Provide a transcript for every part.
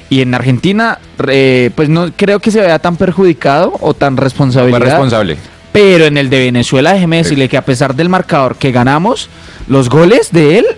Y en Argentina, pues no creo que se vea tan perjudicado o tan responsabilidad. Fue responsable. Pero en el de Venezuela, déjeme decirle que a pesar del marcador que ganamos, los goles de él,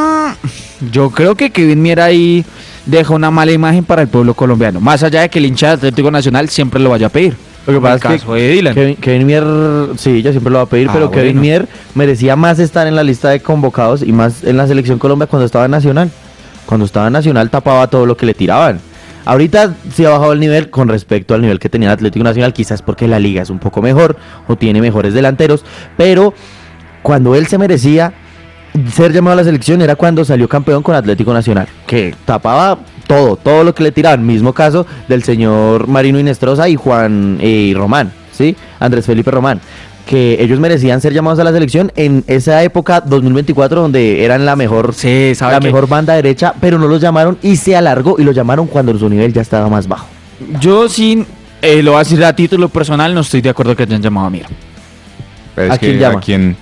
yo creo que Kevin Mier ahí deja una mala imagen para el pueblo colombiano. Más allá de que el hincha de Atlético Nacional siempre lo vaya a pedir. Lo que pasa es que Kevin Mier, sí, ya siempre lo va a pedir, pero bueno. Kevin Mier merecía más estar en la lista de convocados y más en la selección Colombia cuando estaba en Nacional. Cuando estaba en Nacional tapaba todo lo que le tiraban. Ahorita sí ha bajado el nivel con respecto al nivel que tenía el Atlético Nacional, quizás porque la liga es un poco mejor o tiene mejores delanteros, pero cuando él se merecía ser llamado a la selección era cuando salió campeón con Atlético Nacional, que tapaba todo lo que le tiraban. Mismo caso del señor Marino Inestrosa y Juan Román, ¿sí? Andrés Felipe Román, que ellos merecían ser llamados a la selección en esa época 2024 donde eran la mejor mejor banda derecha, pero no los llamaron y se alargó y lo llamaron cuando su nivel ya estaba más bajo. Yo sí, lo voy a decir a título personal, no estoy de acuerdo que hayan llamado a Mier. ¿A quién llama? ¿A quién?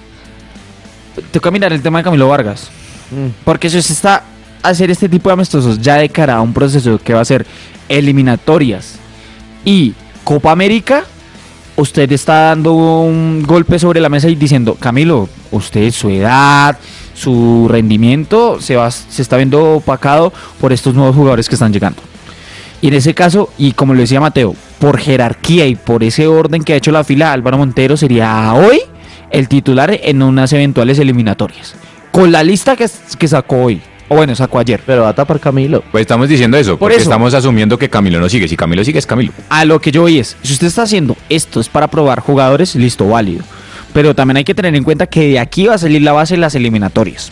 Toca mirar el tema de Camilo Vargas, porque si usted está a hacer este tipo de amistosos ya de cara a un proceso que va a ser eliminatorias y Copa América, usted está dando un golpe sobre la mesa y diciendo, Camilo, usted, su edad, su rendimiento se está viendo opacado por estos nuevos jugadores que están llegando. Y en ese caso, y como lo decía Mateo, por jerarquía y por ese orden que ha hecho la fila, Álvaro Montero sería hoy el titular en unas eventuales eliminatorias. Con la lista que sacó hoy. O bueno, sacó ayer. Pero va a tapar Camilo. Pues estamos diciendo eso, porque estamos asumiendo que Camilo no sigue. Si Camilo sigue, es Camilo. A lo que yo voy es, si usted está haciendo esto es para probar jugadores, listo, válido. Pero también hay que tener en cuenta que de aquí va a salir la base de las eliminatorias. Sí.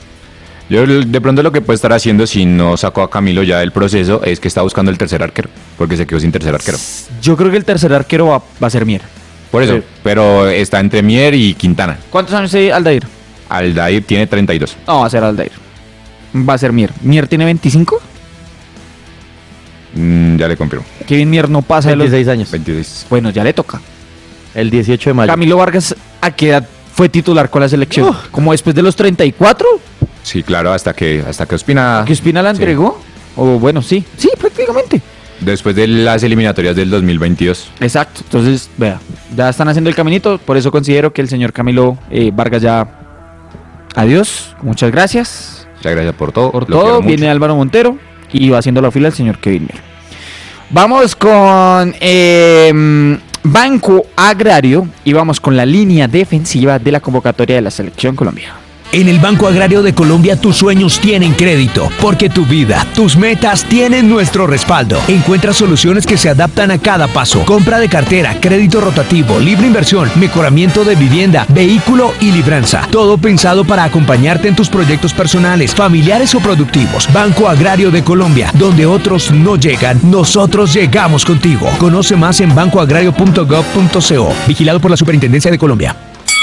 Yo de pronto lo que puede estar haciendo si no sacó a Camilo ya del proceso es que está buscando el tercer arquero, porque se quedó sin tercer arquero. Yo creo que el tercer arquero va a ser Mier. Por eso, sí. Pero está entre Mier y Quintana. ¿Cuántos años tiene Aldair? Aldair tiene 32. No, va a ser Aldair. Va a ser Mier. ¿Mier tiene 25? Ya le confirmo. Kevin Mier no pasa 26 de los años. 26. Bueno, ya le toca. El 18 de mayo. Camilo Vargas, ¿a qué edad fue titular con la selección? ¿Como después de los 34? Sí, claro, hasta que Ospina... ¿Que Ospina la entregó? Sí. O bueno, sí, prácticamente. Después de las eliminatorias del 2022. Exacto, entonces, vea, ya están haciendo el caminito, por eso considero que el señor Camilo Vargas ya... Adiós, muchas gracias. Muchas gracias por todo. Por todo, viene Álvaro Montero y va haciendo la fila el señor Kevin Mier. Vamos con Banco Agrario y vamos con la línea defensiva de la convocatoria de la Selección Colombia. En el Banco Agrario de Colombia tus sueños tienen crédito, porque tu vida, tus metas tienen nuestro respaldo. Encuentra soluciones que se adaptan a cada paso. Compra de cartera, crédito rotativo, libre inversión, mejoramiento de vivienda, vehículo y libranza. Todo pensado para acompañarte en tus proyectos personales, familiares o productivos. Banco Agrario de Colombia, donde otros no llegan, nosotros llegamos contigo. Conoce más en bancoagrario.gov.co. Vigilado por la Superintendencia de Colombia.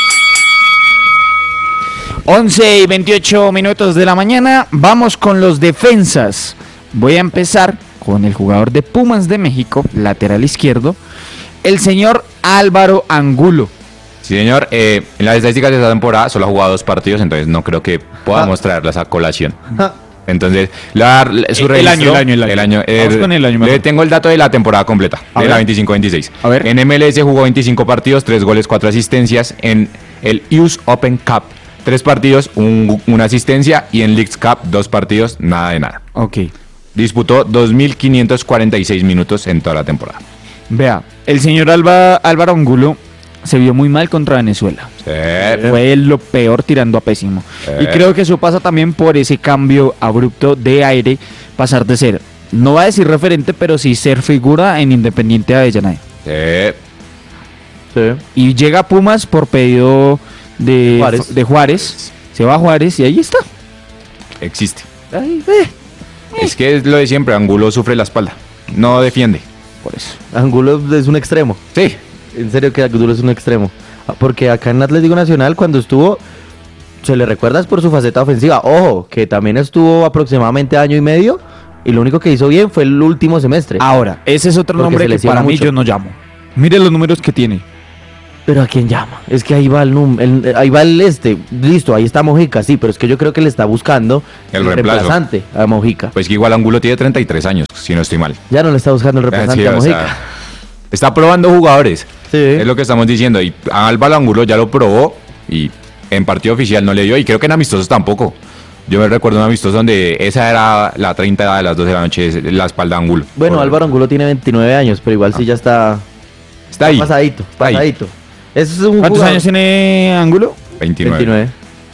11 y 28 minutos de la mañana, vamos con los defensas. Voy a empezar con el jugador de Pumas de México, lateral izquierdo, el señor Álvaro Angulo. Sí, señor, en las estadísticas de esta temporada solo ha jugado 2 partidos, entonces no creo que podamos traerlas a colación. Entonces, su registro, el año. Vamos con el año. Le tengo el dato de la temporada completa, de la 25-26. A ver. En MLS jugó 25 partidos, 3 goles, 4 asistencias. En el US Open Cup, 3 partidos, una asistencia, y en Leagues Cup 2 partidos, nada de nada. Ok. Disputó 2.546 minutos en toda la temporada. Vea, el señor Álvaro Angulo se vio muy mal contra Venezuela. Sí. Fue lo peor tirando a pésimo. Y creo que eso pasa también por ese cambio abrupto de aire, pasar de ser, no va a decir referente, pero sí ser figura en Independiente Avellaneda. Sí. Y llega a Pumas por pedido de Juárez. Se va a Juárez y ahí está. Existe. Es que es lo de siempre, Angulo sufre la espalda, no defiende. Por eso. Angulo es un extremo. Sí. En serio que Angulo es un extremo. Porque acá en Atlético Nacional cuando estuvo, se le recuerda por su faceta ofensiva. Ojo, que también estuvo aproximadamente año y medio y lo único que hizo bien fue el último semestre. Ahora, ese es otro nombre que para mí yo no llamo. Mire los números que tiene. Pero ¿a quién llama? Es que ahí va ahí va listo, ahí está Mojica, sí, pero es que yo creo que le está buscando el reemplazante a Mojica. Pues que igual Angulo tiene 33 años, si no estoy mal. Ya no le está buscando el representante a Mojica. Está probando jugadores. Sí. Es lo que estamos diciendo. Y Álvaro Angulo ya lo probó y en partido oficial no le dio. Y creo que en amistosos tampoco. Yo me recuerdo un amistoso donde esa era la 30 de las 12 de la noche, la espalda de Angulo. Bueno, Álvaro Angulo tiene 29 años, pero igual sí ya está ahí. Pasadito. ¿Cuántos años tiene Angulo? 29.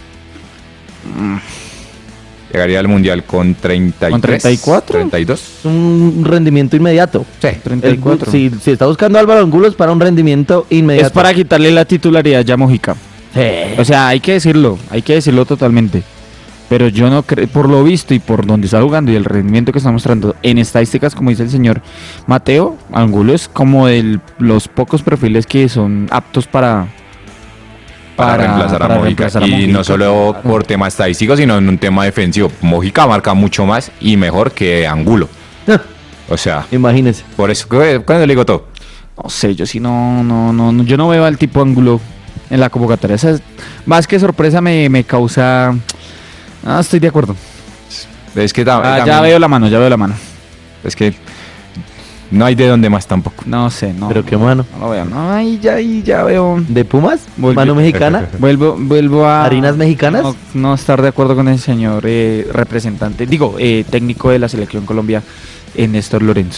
Llegaría al Mundial con 33. ¿Con 34? 32. Es un rendimiento inmediato. Sí, 34. Si está buscando Álvaro Angulo es para un rendimiento inmediato. Es para quitarle la titularidad ya a Mojica. Sí. O sea, hay que decirlo totalmente. Pero yo no creo, por lo visto y por donde está jugando y el rendimiento que está mostrando en estadísticas, como dice el señor Mateo, Angulo es como de los pocos perfiles que son aptos para reemplazar a Mojica. Y no solo por tema estadístico, sino en un tema defensivo. Mojica marca mucho más y mejor que Angulo. O sea, imagínese. Por eso, ¿cuándo le digo todo? No sé, yo sí no, yo no veo al tipo Angulo en la convocatoria. Esa más que sorpresa me causa. Estoy de acuerdo. Es que ya veo la mano. Es que no hay de dónde más tampoco. No sé, no. Pero qué mano. No lo veo. No, ahí ya veo. ¿De Pumas? ¿Mano mexicana? Vuelvo a. ¿Harinas mexicanas? No estar de acuerdo con el señor representante, técnico de la Selección Colombia, Néstor Lorenzo.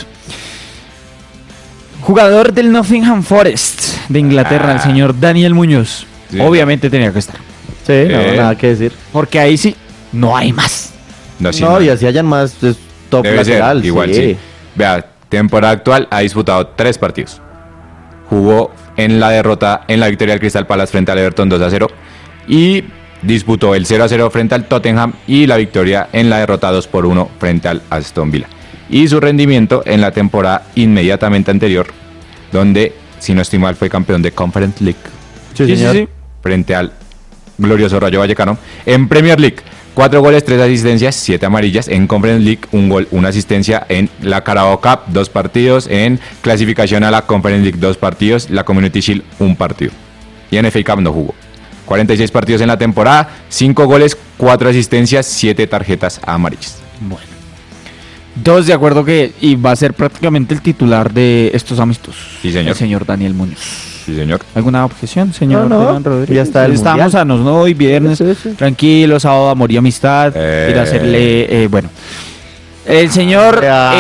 Jugador del Nottingham Forest de Inglaterra, el señor Daniel Muñoz. Sí, obviamente tenía que estar. Sí, nada que decir. Porque ahí sí, no hay más. No, y así hayan más, es top debe lateral. Ser, igual sí. Vea, temporada actual ha disputado 3 partidos. Jugó en la derrota, en la victoria del Crystal Palace frente al Everton 2-0. Y disputó el 0-0 frente al Tottenham y la victoria en la derrota 2-1 frente al Aston Villa. Y su rendimiento en la temporada inmediatamente anterior, donde, si no estoy mal, fue campeón de Conference League. Sí. Frente al glorioso Rayo Vallecano. En Premier League, 4 goles, 3 asistencias, 7 amarillas. En Conference League, 1 gol, 1 asistencia. En la Carabao Cup, 2 partidos. En clasificación a la Conference League, 2 partidos. La Community Shield, 1 partido. Y en FA Cup no jugó. 46 partidos en la temporada, 5 goles, 4 asistencias, 7 tarjetas amarillas. Bueno. Todos de acuerdo que va a ser prácticamente el titular de estos amistosos. Sí, señor. El señor Daniel Muñoz. Sí, señor. ¿Alguna objeción, señor? No. Ya está. Estamos sanos, ¿no? Hoy viernes, sí. Tranquilo, sábado, amor y amistad. Ir a hacerle, el señor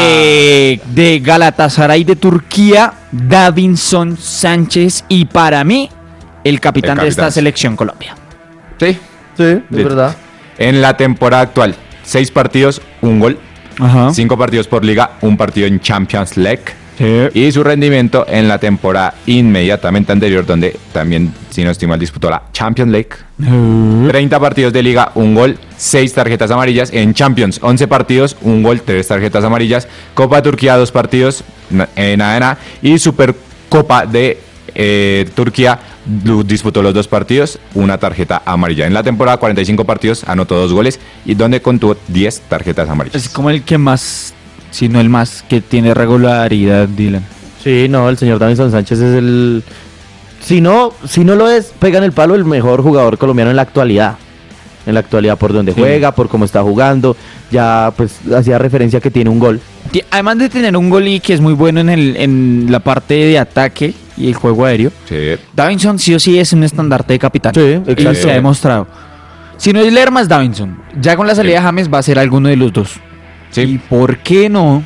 de Galatasaray de Turquía, Davinson Sánchez, y para mí, el capitán de esta selección Colombia. Sí, es verdad. En la temporada actual, 6 partidos, 1 gol. 5 partidos por liga, 1 partido en Champions League. Sí. Y su rendimiento en la temporada inmediatamente anterior, donde también, si no estoy mal, disputó la Champions League. 30 partidos de liga, 1 gol, 6 tarjetas amarillas. En Champions, 11 partidos, 1 gol, 3 tarjetas amarillas. Copa Turquía, 2 partidos en AENA. Y Supercopa de Turquía, disputó los 2 partidos, 1 tarjeta amarilla. En la temporada, 45 partidos, anotó 2 goles y donde contuvo 10 tarjetas amarillas. Es como el que más, si no el más, que tiene regularidad, Dylan. Sí, no, el señor Davinson Sánchez es el... Si no lo es, pega en el palo el mejor jugador colombiano en la actualidad. En la actualidad, por donde juega, por cómo está jugando. Ya, pues, hacía referencia que tiene un gol. Además de tener un gol y que es muy bueno en la parte de ataque y el juego aéreo, Davinson sí o sí es un estandarte de capitán. Sí, exacto. Y se ha demostrado. Si no es Lerma, es Davinson. Ya con la salida de James va a ser alguno de los dos. Sí. ¿Y por qué no?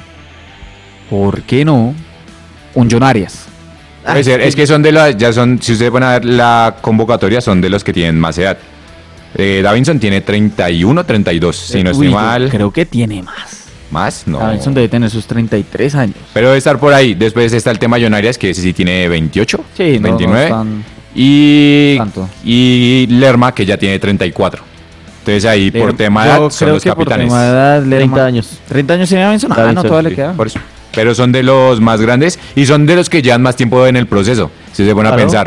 Un John Arias. Puede ser, es que son de las, ya son, si ustedes van a ver la convocatoria, son de los que tienen más edad. Davinson tiene 31, 32, si no estoy mal. Creo que tiene más. ¿Más? No. Davinson debe tener sus 33 años. Pero debe estar por ahí. Después está el tema John Arias, que ese sí tiene 28, sí, 29. Y Lerma, que ya tiene 34. Entonces ahí por tema de edad son los capitanes. Por tema de edad, Lerma, 30 años. 30 años tiene Davinson. No, todavía le queda. Por eso. Pero son de los más grandes y son de los que llevan más tiempo en el proceso. Si se van a pensar,